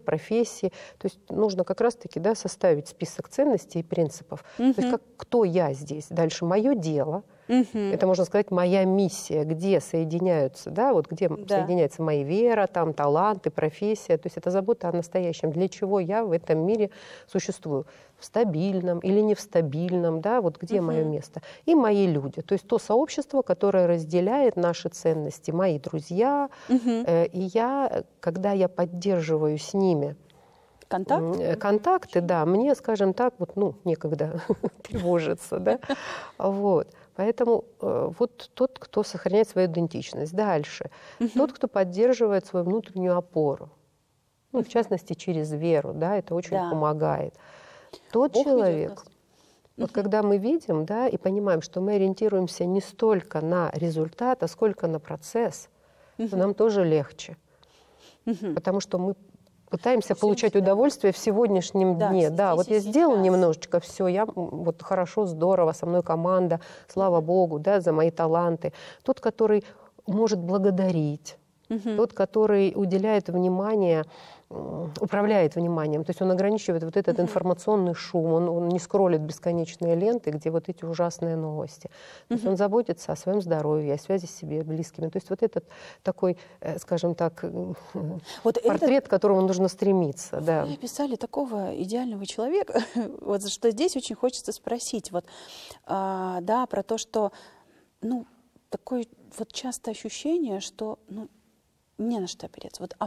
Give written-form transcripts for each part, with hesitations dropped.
профессии. То есть нужно как раз-таки, да, составить список ценностей и принципов. То есть кто я здесь? Дальше мое дело. Это, можно сказать, моя миссия, где соединяются, да, вот где соединяется моя вера, там, таланты, профессия. То есть это забота о настоящем. Для чего я в этом мире существую? В стабильном или не в стабильном, да, вот где мое место. И мои люди. То есть то сообщество, которое разделяет наши ценности, мои друзья. И я, когда я поддерживаю с ними контакты, да, мне, скажем так, вот, ну, некогда тревожиться, да, вот. Поэтому вот тот, кто сохраняет свою идентичность. Дальше. Тот, кто поддерживает свою внутреннюю опору. Ну, в частности, через веру, да, это очень помогает. Тот Бог человек, вот когда мы видим, да, и понимаем, что мы ориентируемся не столько на результат, а сколько на процесс, то нам тоже легче. Потому что мы пытаемся получать удовольствие в сегодняшнем дне. Да, вот я сделал немножечко, все, я вот хорошо, здорово, со мной команда, слава Богу, да, за мои таланты. Тот, который может благодарить, тот, который уделяет внимание, управляет вниманием, то есть он ограничивает вот этот информационный шум, он не скроллит бесконечные ленты, где вот эти ужасные новости. То есть он заботится о своем здоровье, о связи с себе близкими. То есть вот этот такой, скажем так, вот портрет, к которому нужно стремиться. Да. Вы описали такого идеального человека, вот что здесь очень хочется спросить, вот, да, про то, что, ну, такое вот часто ощущение, что, ну, не на что опереться. Вот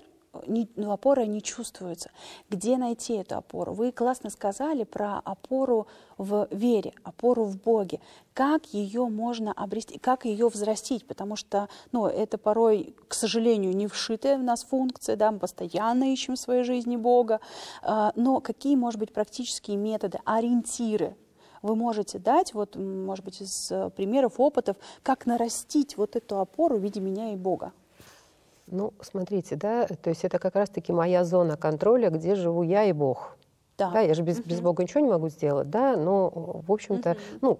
опора не чувствуется. Где найти эту опору? Вы классно сказали про опору в вере, опору в Боге. Как ее можно обрести, как ее взрастить? Потому что, ну, это порой, к сожалению, не вшитая в нас функция, да, мы постоянно ищем в своей жизни Бога. Но какие, может быть, практические методы, ориентиры вы можете дать, вот, может быть, из примеров, опытов, как нарастить вот эту опору в виде меня и Бога? Ну, смотрите, да, то есть это как раз-таки моя зона контроля, где живу я и Бог. Да, я же без Бога ничего не могу сделать, да, но, в общем-то,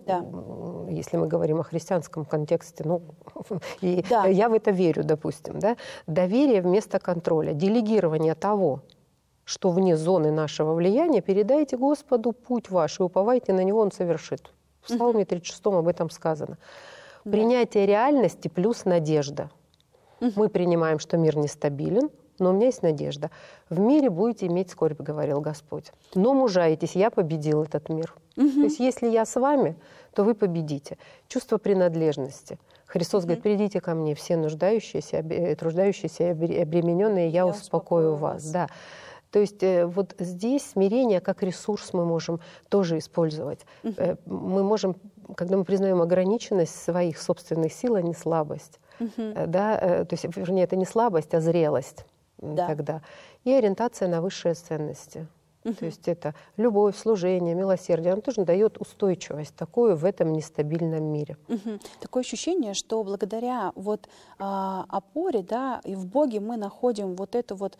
ну, если мы говорим о христианском контексте, ну, и я в это верю, допустим, да, доверие вместо контроля, делегирование того, что вне зоны нашего влияния, передайте Господу путь ваш и уповайте на Него, Он совершит. В Псалме 36 об этом сказано. Принятие реальности плюс надежда. Мы принимаем, что мир нестабилен, но у меня есть надежда. В мире будете иметь скорбь, говорил Господь. Но мужайтесь, я победил этот мир. То есть если я с вами, то вы победите. Чувство принадлежности. Христос говорит, придите ко мне, все нуждающиеся, труждающиеся и обремененные, я успокою вас. Да. То есть вот здесь смирение как ресурс мы можем тоже использовать. Мы можем, когда мы признаем ограниченность своих собственных сил, а не слабость. Да, то есть, вернее, это не слабость, а зрелость тогда. И ориентация на высшие ценности. То есть это любовь, служение, милосердие. Оно тоже дает устойчивость такую в этом нестабильном мире. Такое ощущение, что благодаря вот опоре, да, и в Боге мы находим вот это вот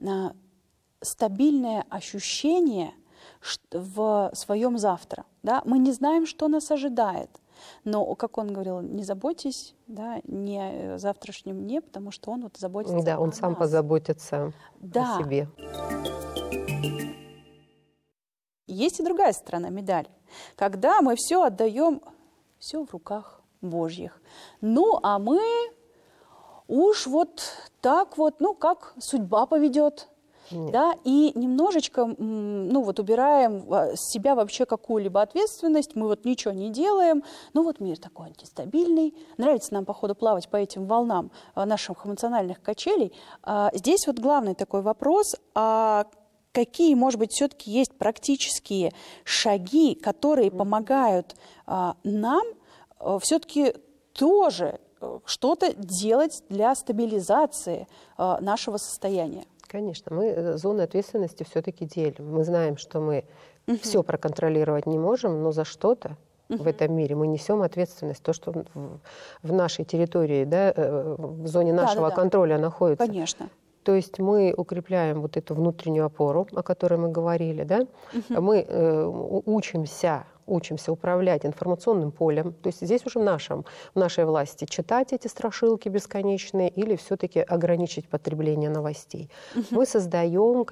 стабильное ощущение в своем завтра. Да? Мы не знаем, что нас ожидает. Но, как он говорил, не заботьтесь, да, не о завтрашнем дне, потому что он вот заботится о нас. Да, он сам позаботится о себе. Есть и другая сторона медали. Когда мы все отдаем, все в руках Божьих. Ну, а мы уж вот так вот, ну, как судьба поведет. Да, и немножечко, ну, вот убираем с себя вообще какую-либо ответственность, мы вот ничего не делаем, ну, вот мир такой антистабильный, нравится нам, походу, плавать по этим волнам наших эмоциональных качелей. Здесь вот главный такой вопрос, какие, может быть, все-таки есть практические шаги, которые помогают нам все-таки тоже что-то делать для стабилизации нашего состояния? Конечно, мы зоны ответственности все-таки делим. Мы знаем, что мы все проконтролировать не можем, но за что-то в этом мире мы несем ответственность. То, что в нашей территории, да, в зоне нашего контроля находится. Конечно. То есть мы укрепляем вот эту внутреннюю опору, о которой мы говорили, да? Мы учимся управлять информационным полем. То есть здесь уже в нашей власти читать эти страшилки бесконечные или все-таки ограничить потребление новостей. Мы создаем